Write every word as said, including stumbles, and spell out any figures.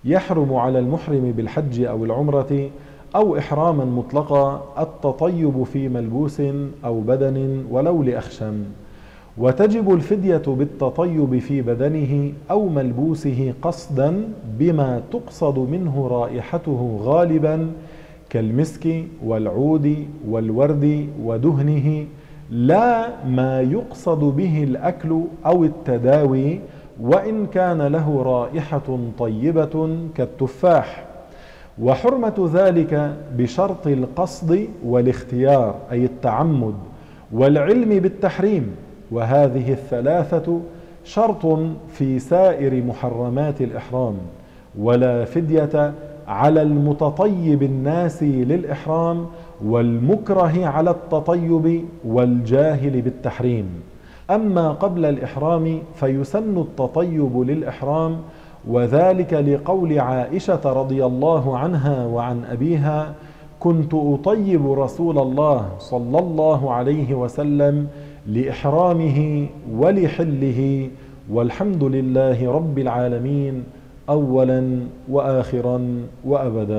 يحرم على المحرم بالحج أو العمرة أو إحراما مطلقا التطيب في ملبوس أو بدن ولو لأخشم، وتجب الفدية بالتطيب في بدنه أو ملبوسه قصدا بما تقصد منه رائحته غالبا كالمسك والعود والورد ودهنه، لا ما يقصد به الأكل أو التداوي وإن كان له رائحة طيبة كالتفاح. وحرمة ذلك بشرط القصد والاختيار أي التعمد والعلم بالتحريم، وهذه الثلاثة شرط في سائر محرمات الإحرام. ولا فدية على المتطيب الناسي للإحرام والمكره على التطيب والجاهل بالتحريم. أما قبل الإحرام فيسن التطيب للإحرام، وذلك لقول عائشة رضي الله عنها وعن أبيها: كنت أطيب رسول الله صلى الله عليه وسلم لإحرامه ولحله، والحمد لله رب العالمين أولا وآخرا وأبدا.